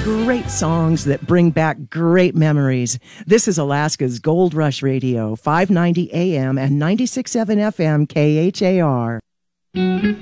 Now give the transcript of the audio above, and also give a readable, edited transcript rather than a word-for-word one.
great songs that bring back great memories. This is Alaska's Gold Rush Radio, 590 AM and 96.7 FM KHAR.